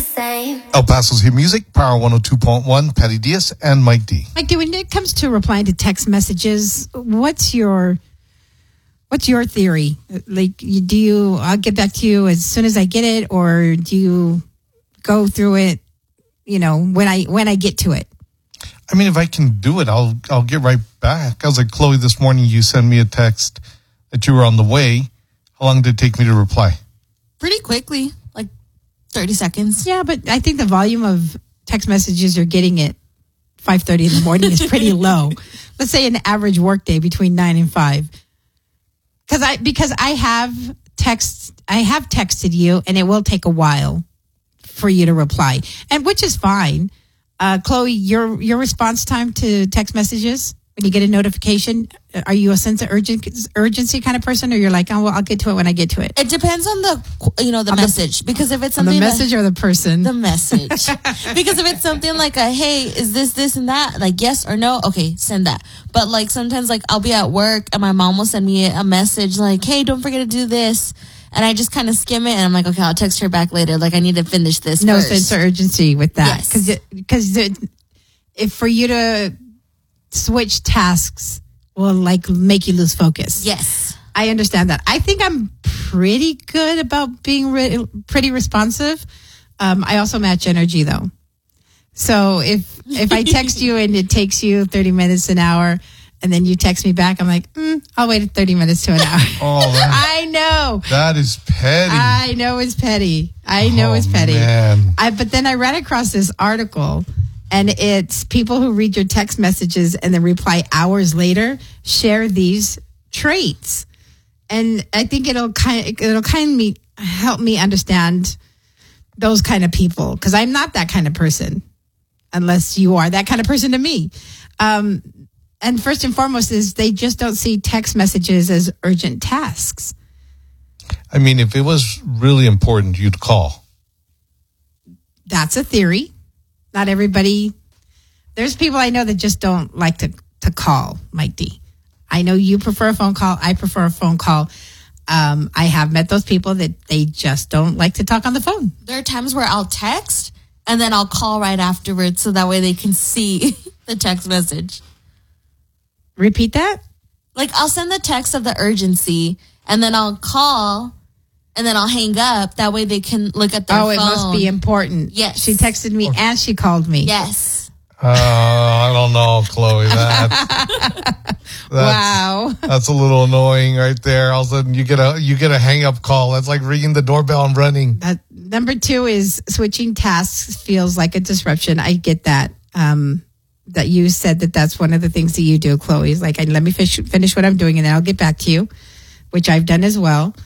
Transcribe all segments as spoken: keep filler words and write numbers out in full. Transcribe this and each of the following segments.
same. El Paso's Hit Music, Power one oh two point one, Patty Diaz and Mike D. Mike D, when it comes to replying to text messages, what's your what's your theory? Like, do you, I'll get back to you as soon as I get it, or do you go through it, you know, when I when I get to it? I mean, if I can do it, I'll I'll get right back. I was like, Chloe, this morning you sent me a text that you were on the way. How long did it take me to reply? Pretty quickly, like thirty seconds. Yeah, but I think the volume of text messages you're getting at five thirty in the morning is pretty low. Let's say an average workday between nine and five. Because I because I have text I have texted you, and it will take a while for you to reply, and which is fine. Uh, Chloe, your your response time to text messages when you get a notification, are you a sense of urgent, urgency kind of person, or you're like, oh, well, I'll get to it when I get to it? It depends on the, you know, the on message. The, because if it's on something the message that, or the person, the message. Because if it's something like a, hey, is this this and that? Like yes or no? Okay, send that. But like sometimes, like I'll be at work and my mom will send me a message like, hey, don't forget to do this. And I just kind of skim it, and I'm like, okay, I'll text her back later. Like, I need to finish this no first. sense of urgency with that. Yes. Because if for you to switch tasks will, like, make you lose focus. Yes. I understand that. I think I'm pretty good about being re- pretty responsive. Um, I also match energy, though. So if if I text you and it takes you thirty minutes, an hour, and then you text me back, I'm like, mm, I'll wait thirty minutes to an hour. Oh, that, I know. That is petty. I know it's petty. I know oh, it's petty. Man. I, but then I ran across this article, and it's people who read your text messages and then reply hours later share these traits. And I think it'll kind of, it'll kind of me, help me understand those kind of people, because I'm not that kind of person, unless you are that kind of person to me. Um, And first and foremost is they just don't see text messages as urgent tasks. I mean, if it was really important, you'd call. That's a theory. Not everybody. There's people I know that just don't like to, to call, Mike D. I know you prefer a phone call. I prefer a phone call. Um, I have met those people that they just don't like to talk on the phone. There are times where I'll text and then I'll call right afterwards so that way they can see the text message. Repeat that? Like, I'll send the text of the urgency, and then I'll call, and then I'll hang up. That way they can look at their oh, phone. it must be important. Yes. She texted me and she called me. Yes. Uh, I don't know, Chloe. That, that's, wow. That's a little annoying right there. All of a sudden, you get a you get a hang up call. That's like ringing the doorbell and running. That, number two is switching tasks feels like a disruption. I get that. Um, that you said that that's one of the things that you do, Chloe. Is like, let me finish, finish what I'm doing, and then I'll get back to you, which I've done as well.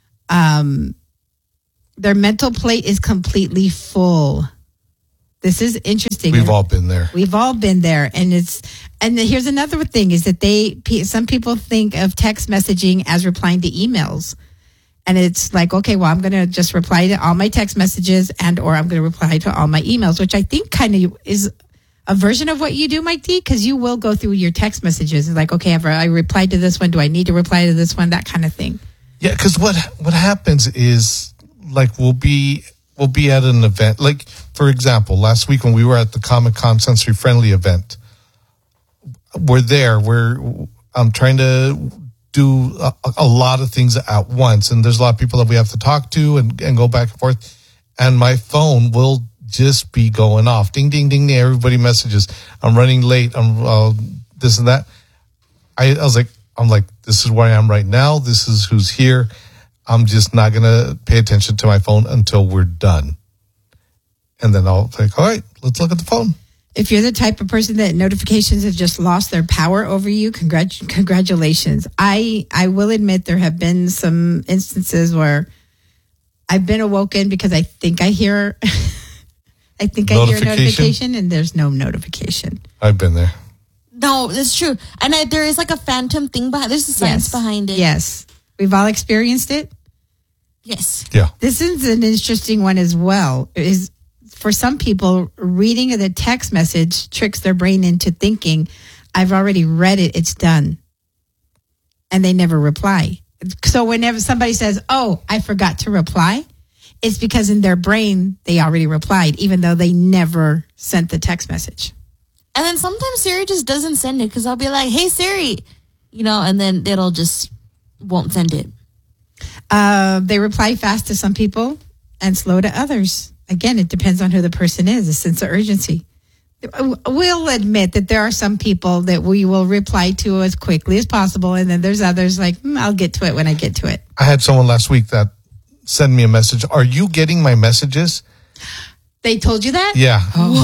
Um, their mental plate is completely full. This is interesting. We've all been there. We've all been there. And it's, and here's another thing is that they, some people think of text messaging as replying to emails. And it's like, okay, well, I'm going to just reply to all my text messages and, or I'm going to reply to all my emails, which I think kind of is a version of what you do, Mike D, because you will go through your text messages. It's like, okay, I've, I replied to this one. Do I need to reply to this one? That kind of thing. Yeah, because what what happens is, like, we'll be we'll be at an event. Like, for example, last week when we were at the Comic-Con Sensory Friendly event, we're there. We're I'm trying to do a, a lot of things at once, and there's a lot of people that we have to talk to and, and go back and forth. And my phone will just be going off. Ding, ding, ding, ding. Everybody messages. I'm running late. I'm uh, this and that. I, I was like, I'm like, this is where I am right now. This is who's here. I'm just not going to pay attention to my phone until we're done. And then I'll think, all right, let's look at the phone. If you're the type of person that notifications have just lost their power over you, congrat- congratulations. I, I will admit there have been some instances where I've been awoken because I think I hear... I think I hear a notification and there's no notification. I've been there. No, that's true. And I, there is like a phantom thing behind, there's a science yes. behind it. Yes. We've all experienced it. Yes. Yeah. This is an interesting one as well. Is for some people, reading the text message tricks their brain into thinking, I've already read it, it's done. And they never reply. So whenever somebody says, oh, I forgot to reply, it's because in their brain, they already replied, even though they never sent the text message. And then sometimes Siri just doesn't send it because I'll be like, hey, Siri, you know, and then it'll just won't send it. Uh, they reply fast to some people and slow to others. Again, it depends on who the person is, a sense of urgency. We'll admit that there are some people that we will reply to as quickly as possible, and then there's others like, mm, I'll get to it when I get to it. I had someone last week that sent me a message. Are you getting my messages? They told you that? Yeah.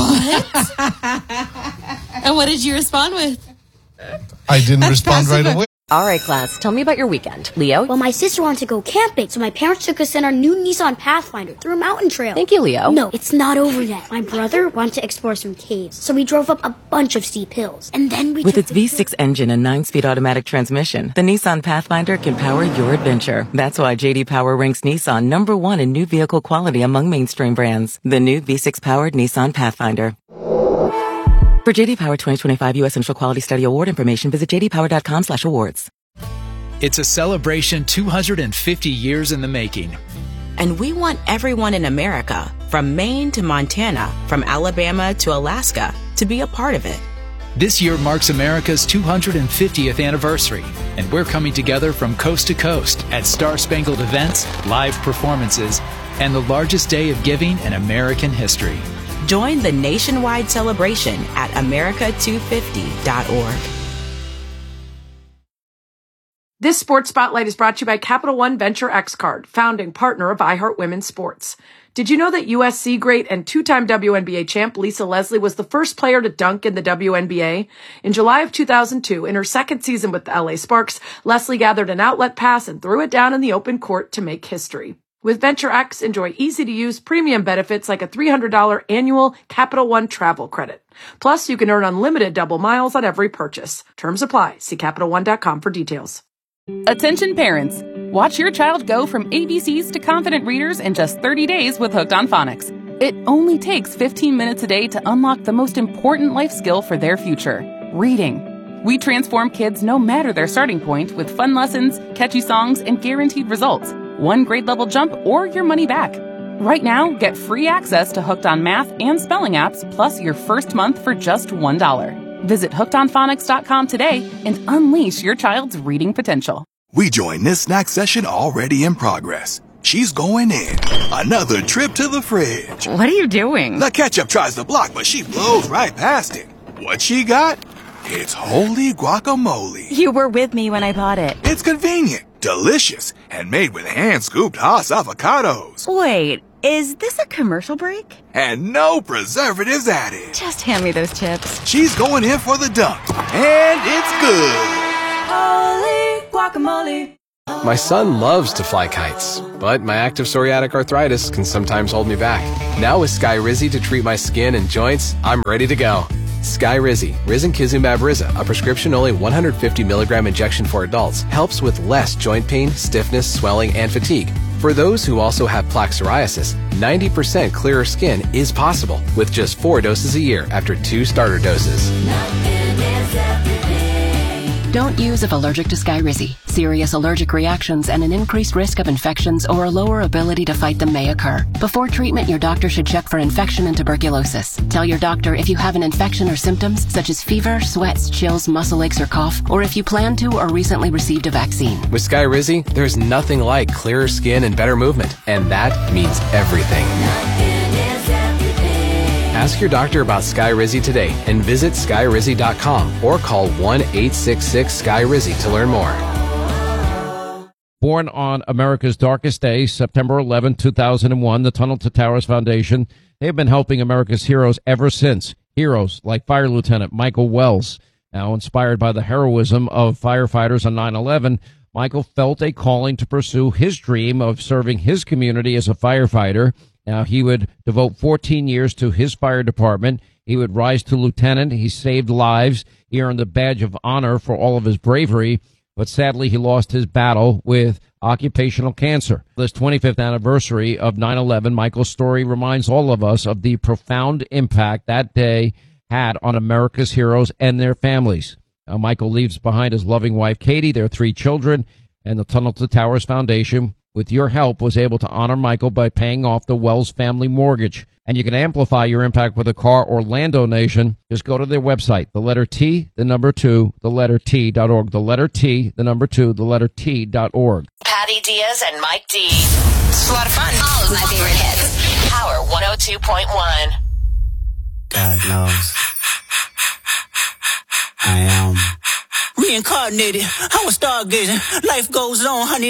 What? And what did you respond with? I didn't That's respond passive. right away. All right, class, tell me about your weekend. Leo? Well, my sister wanted to go camping, so my parents took us in our new Nissan Pathfinder through a mountain trail. Thank you, Leo. No, it's not over yet. My brother wanted to explore some caves, so we drove up a bunch of steep hills. And then we With took its the V six engine and nine-speed automatic transmission, the Nissan Pathfinder can power your adventure. That's why J D Power ranks Nissan number one in new vehicle quality among mainstream brands. The new V six-powered Nissan Pathfinder. For J D Power twenty twenty-five U S Central Quality Study Award information, visit j d power dot com slash awards. It's a celebration two hundred fifty years in the making. And we want everyone in America, from Maine to Montana, from Alabama to Alaska, to be a part of it. This year marks America's two hundred fiftieth anniversary, and we're coming together from coast to coast at Star-Spangled events, live performances, and the largest day of giving in American history. Join the nationwide celebration at america two fifty dot org. This Sports Spotlight is brought to you by Capital One Venture X Card, founding partner of iHeart Women's Sports. Did you know that U S C great and two-time W N B A champ Lisa Leslie was the first player to dunk in the W N B A? In July of two thousand two, in her second season with the L A Sparks, Leslie gathered an outlet pass and threw it down in the open court to make history. With Venture X, enjoy easy-to-use premium benefits like a three hundred dollars annual Capital One travel credit. Plus, you can earn unlimited double miles on every purchase. Terms apply. See Capital One dot com for details. Attention parents. Watch your child go from A B Cs to confident readers in just thirty days with Hooked on Phonics. It only takes fifteen minutes a day to unlock the most important life skill for their future, reading. We transform kids no matter their starting point with fun lessons, catchy songs, and guaranteed results. One grade level jump or your money back. Right now, get free access to Hooked on Math and Spelling apps plus your first month for just one dollar. Visit hooked on phonics dot com today and unleash your child's reading potential. We join this snack session already in progress. She's going in. Another trip to the fridge. What are you doing? The ketchup tries to block, but she blows right past it. What she got? It's holy guacamole. You were with me when I bought it. It's convenient, delicious, and made with hand-scooped Haas avocados. Wait, is this a commercial break? And no preservatives added. Just hand me those chips. She's going in for the dunk, and it's good. Holy guacamole. My son loves to fly kites, but my active psoriatic arthritis can sometimes hold me back. Now with Skyrizi to treat my skin and joints, I'm ready to go. Skyrizi, Risankizumab Riza, a prescription only one hundred fifty milligram injection for adults, helps with less joint pain, stiffness, swelling, and fatigue. For those who also have plaque psoriasis, ninety percent clearer skin is possible with just four doses a year after two starter doses. Don't use if allergic to Skyrizi. Serious allergic reactions and an increased risk of infections or a lower ability to fight them may occur. Before treatment, your doctor should check for infection and tuberculosis. Tell your doctor if you have an infection or symptoms such as fever, sweats, chills, muscle aches, or cough, or if you plan to or recently received a vaccine. With Skyrizi, there's nothing like clearer skin and better movement, and that means everything. Ask your doctor about Skyrizi today and visit skyrizi dot com or call one eight six six Sky Rizzy to learn more. Born on America's darkest day, September eleventh, two thousand one, the Tunnel to Towers Foundation, they have been helping America's heroes ever since. Heroes like Fire Lieutenant Michael Wells. Now inspired by the heroism of firefighters on nine eleven, Michael felt a calling to pursue his dream of serving his community as a firefighter. Now, he would devote fourteen years to his fire department. He would rise to lieutenant. He saved lives. He earned the badge of honor for all of his bravery. But sadly, he lost his battle with occupational cancer. This twenty-fifth anniversary of nine eleven, Michael's story reminds all of us of the profound impact that day had on America's heroes and their families. Now, Michael leaves behind his loving wife, Katie, their three children, and the Tunnel to Towers Foundation with your help, was able to honor Michael by paying off the Wells family mortgage. And you can amplify your impact with a car or land donation. Just go to their website, the letter T, the number two, the letter T dot org. The letter T, the number two, the letter T dot org. Patty Diaz and Mike D. It's a lot of fun. All of my favorite hits. Power one oh two point one. God knows. I am reincarnated. I was stargazing. Life goes on, honey.